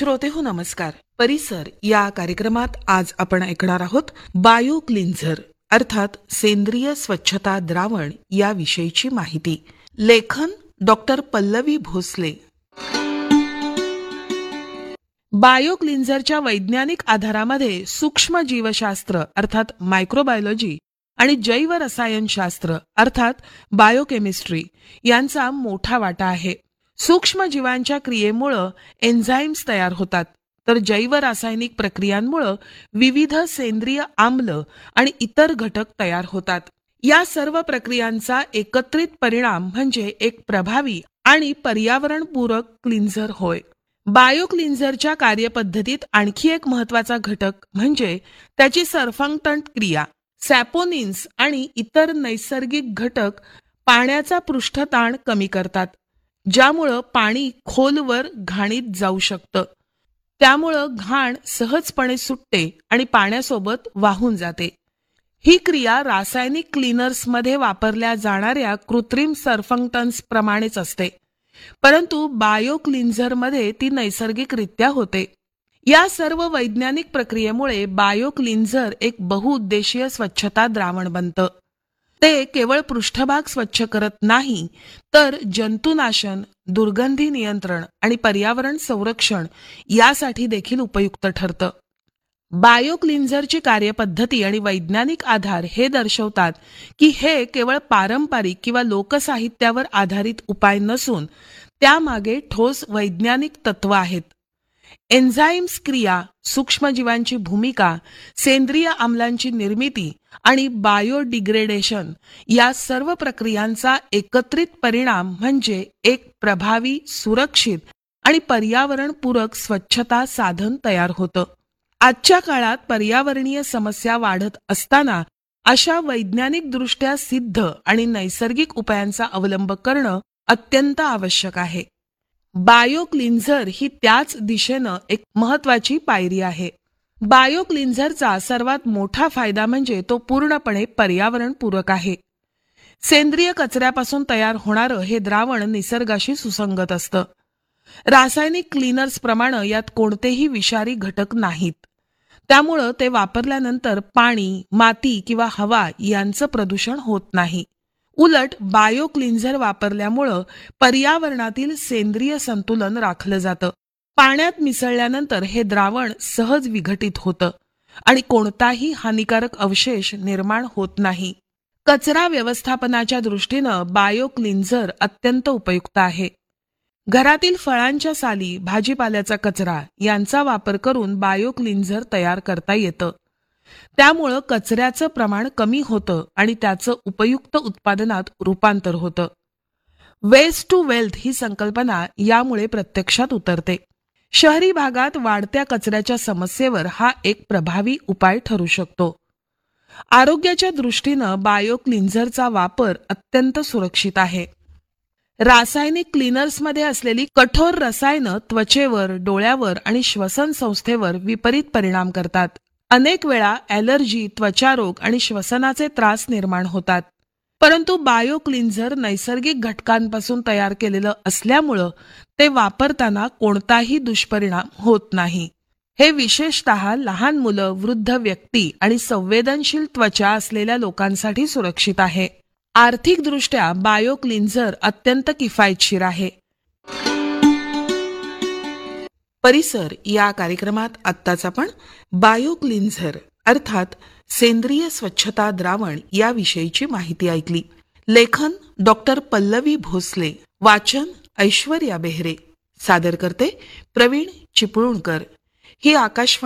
श्रोते हो नमस्कार. परिसर या कार्यक्रमात आज आपण ऐकणार आहोत बायो क्लिन्झर अर्थात सेंद्रिय स्वच्छता द्रावण या विषयीची माहिती. लेखन डॉक्टर पल्लवी भोसले. बायो क्लिन्झरच्या वैज्ञानिक आधारामध्ये सूक्ष्म जीवशास्त्र अर्थात मायक्रोबायोलॉजी आणि जैव रसायनशास्त्र अर्थात बायोकेमिस्ट्री यांचा मोठा वाटा आहे. सूक्ष्म जीवांच्या क्रियेमुळे एन्झाईम्स तयार होतात, तर जैव रासायनिक प्रक्रियांमुळे विविध सेंद्रिय आम्ल आणि इतर घटक तयार होतात. या सर्व प्रक्रियांचा एकत्रित परिणाम म्हणजे एक प्रभावी आणि पर्यावरणपूरक क्लिन्झर होय. बायो क्लिन्झरच्या कार्यपद्धतीत आणखी एक महत्वाचा घटक म्हणजे त्याची सरफंक्टंट क्रिया. सॅपोनिन्स आणि इतर नैसर्गिक घटक पाण्याचा पृष्ठताण कमी करतात, ज्यामुळं पाणी खोलवर घाणीत जाऊ शकतं. त्यामुळं घाण सहजपणे सुटते आणि पाण्यासोबत वाहून जाते. ही क्रिया रासायनिक क्लीनर्समध्ये वापरल्या जाणाऱ्या कृत्रिम सरफंक्टन्स प्रमाणेच असते, परंतु बायो क्लिन्झरमध्ये ती नैसर्गिकरित्या होते. या सर्व वैज्ञानिक प्रक्रियेमुळे बायो क्लिन्झर एक बहुउद्देशीय स्वच्छता द्रावण बनतं. ते केवळ पृष्ठभाग स्वच्छ करत नाही, तर जंतुनाशन, दुर्गंधी नियंत्रण आणि पर्यावरण संरक्षण यासाठी देखील उपयुक्त ठरतं. बायो क्लिन्झरची कार्यपद्धती आणि वैज्ञानिक आधार हे दर्शवतात की हे केवळ पारंपरिक किंवा लोकसाहित्यावर आधारित उपाय नसून त्यामागे ठोस वैज्ञानिक तत्व आहेत. एन्झाईम्स क्रिया, सूक्ष्मजीवांची भूमिका, सेंद्रिय आम्लांची निर्मिती आणि बायोडिग्रेडेशन या सर्व प्रक्रियांचा एकत्रित परिणाम म्हणजे एक प्रभावी, सुरक्षित आणि पर्यावरणपूरक स्वच्छता साधन तयार होतं. आजच्या काळात पर्यावरणीय समस्या वाढत असताना अशा वैज्ञानिकदृष्ट्या सिद्ध आणि नैसर्गिक उपायांचा अवलंब करणं अत्यंत आवश्यक आहे. बायो क्लिन्झर ही त्याच दिशेनं एक महत्वाची पायरी आहे. बायो क्लिन्झरचा सर्वात मोठा फायदा म्हणजे तो पूर्णपणे पर्यावरणपूरक आहे. सेंद्रिय कचऱ्यापासून तयार होणारं हे द्रावण निसर्गाशी सुसंगत असतं. रासायनिक क्लीनर्स प्रमाणे यात कोणतेही विषारी घटक नाहीत. त्यामुळं ते वापरल्यानंतर पाणी, माती किंवा हवा यांचं प्रदूषण होत नाही. उलट बायो क्लिन्झर वापरल्यामुळं पर्यावरणातील सेंद्रिय संतुलन राखलं जातं. पाण्यात मिसळल्यानंतर हे द्रावण सहज विघटित होतं आणि कोणताही हानिकारक अवशेष निर्माण होत नाही. कचरा व्यवस्थापनाच्या दृष्टीनं बायो क्लिन्झर अत्यंत उपयुक्त आहे. घरातील फळांच्या साली, भाजीपाल्याचा कचरा यांचा वापर करून बायो क्लिन्झर तयार करता येतं. त्यामुळं कचऱ्याचं प्रमाण कमी होतं आणि त्याचं उपयुक्त उत्पादनात रूपांतर होतं. वेस्ट टू वेल्थ ही संकल्पना यामुळे प्रत्यक्षात उतरते. शहरी भागात वाढत्या कचऱ्याच्या समस्येवर हा एक प्रभावी उपाय ठरू शकतो. आरोग्याच्या दृष्टीनं बायो क्लिन्झरचा वापर अत्यंत सुरक्षित आहे. रासायनिक क्लीनर्समध्ये असलेली कठोर रसायनं त्वचेवर, डोळ्यावर आणि श्वसन संस्थेवर विपरीत परिणाम करतात. अनेक वेळा ॲलर्जी, त्वचारोग आणि श्वसनाचे त्रास निर्माण होतात. परंतु बायो क्लिन्झर नैसर्गिक घटकांपासून तयार केलेलं असल्यामुळं ते वापरताना कोणताही दुष्परिणाम होत नाही. हे विशेषतः लहान मुलं, वृद्ध व्यक्ती आणि संवेदनशील त्वचा असलेल्या लोकांसाठी सुरक्षित आहे. आर्थिकदृष्ट्या बायो क्लिन्झर अत्यंत किफायतशीर आहे. परिसर या कार्यक्रमात आत्ताच आपण बायो क्लिन्झर अर्थात सेंद्रिय स्वच्छता द्रावण या विषयीची माहिती ऐकली. लेखन डॉक्टर पल्लवी भोसले. वाचन ऐश्वर्या बेहरे. सादर करते प्रवीण चिपळूणकर. ही आकाशवाणी